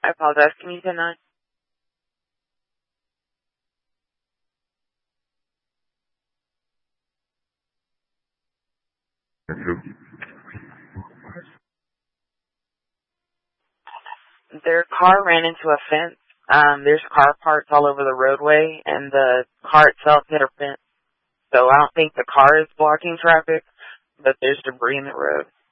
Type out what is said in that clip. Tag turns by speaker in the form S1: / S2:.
S1: I apologize. Can you say that? Their car ran into a fence. There's car parts all over the roadway, and the car itself hit a fence. So I don't think the car is blocking traffic, but there's debris in the road.